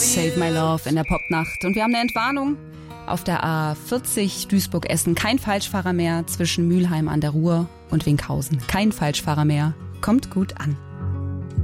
Save My Love in der Popnacht. Und wir haben eine Entwarnung auf der A40 Duisburg-Essen. Kein Falschfahrer mehr zwischen Mülheim an der Ruhr und Winkhausen. Kein Falschfahrer mehr. Kommt gut an.